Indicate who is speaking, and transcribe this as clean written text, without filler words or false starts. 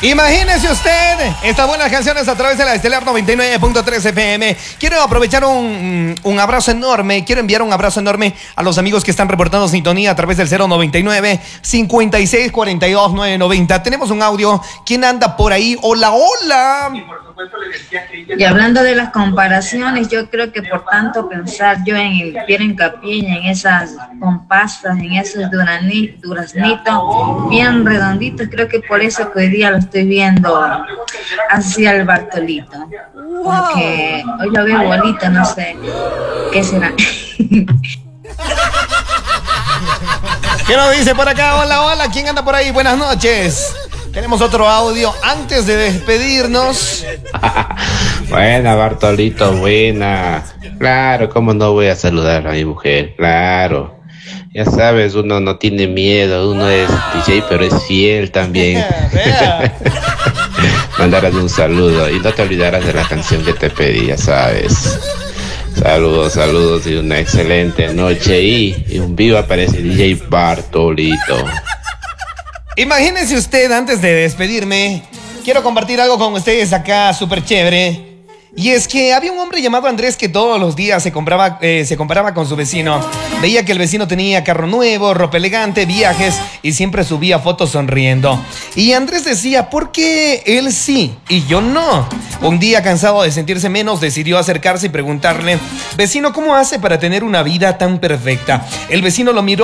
Speaker 1: Imagínese usted estas buenas canciones a través de la Estelar 99.3 FM. Quiero aprovechar un abrazo enorme. Quiero enviar un abrazo enorme a los amigos que están reportando sintonía a través del 099 56 42 990. Tenemos un audio. ¿Quién anda por ahí? Hola, hola.
Speaker 2: Y hablando de las comparaciones, yo creo que por tanto pensar yo en el Piero Incapié, en esas compasas, en esos duraznitos bien redonditos, creo que por eso que hoy día lo estoy viendo hacia el Bartolito. Como que hoy lo veo bonito, no sé qué será.
Speaker 1: ¿Qué nos dice por acá? Hola, hola. ¿Quién anda por ahí? Buenas noches. Tenemos otro audio antes de despedirnos.
Speaker 3: Buena, Bartolito, buena. Claro, ¿cómo no voy a saludar a mi mujer? Claro. Ya sabes, uno no tiene miedo, uno es DJ, pero es fiel también. Mandarás un saludo y no te olvidarás de la canción que te pedí, ya sabes. Saludos, saludos y una excelente noche y un viva para ese DJ Bartolito.
Speaker 1: Imagínense usted, antes de despedirme, quiero compartir algo con ustedes acá súper chévere. Y es que había un hombre llamado Andrés que todos los días se comparaba con su vecino. Veía que el vecino tenía carro nuevo, ropa elegante, viajes y siempre subía fotos sonriendo. Y Andrés decía, ¿por qué él sí y yo no? Un día, cansado de sentirse menos, decidió acercarse y preguntarle, vecino, ¿cómo hace para tener una vida tan perfecta? El vecino lo miró